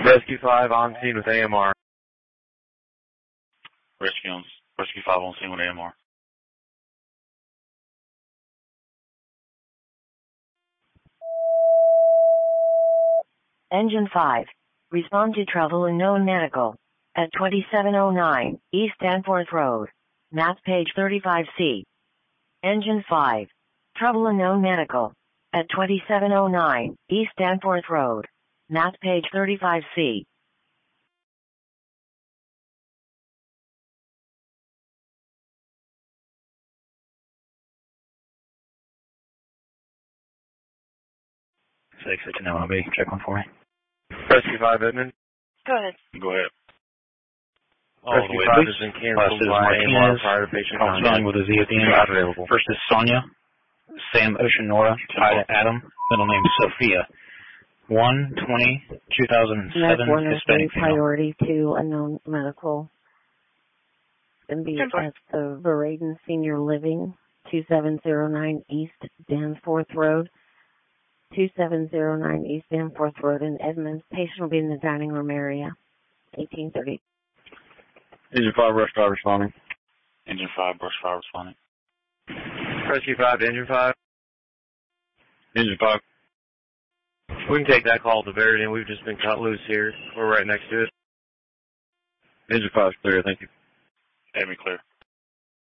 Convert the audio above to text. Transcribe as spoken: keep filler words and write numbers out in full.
Rescue five on scene with A M R. Rescue on, Rescue five on scene with A M R. Engine five. Respond to trouble unknown medical. At twenty-seven oh nine East Danforth Road. Map page thirty-five C. Engine five. Trouble unknown medical. At twenty-seven oh nine East Danforth Road. Map page thirty-five C. six six N L B. Check one for me. Rescue five, Edmund. Go ahead. Go ahead. Rescue five has been canceled by A M R prior to patient contact. With a Z at the end. Not available. First is Sonia. Sam Oceanora. Ida Adam. Middle name Sophia. one twenty two thousand seven Hispanic female. Priority to unknown medical. And be at the Veraden Senior Living, two seven zero nine East Danforth Road. two seven zero nine East Danforth Road in Edmonds. Patient will be in the dining room area. eighteen thirty. Engine five, Rush five responding. Engine five, Rush five responding. Rescue five to Engine five. Engine five. We can take that call to Verity. We've just been cut loose here. We're right next to it. Engine five is clear, thank you. Admin clear.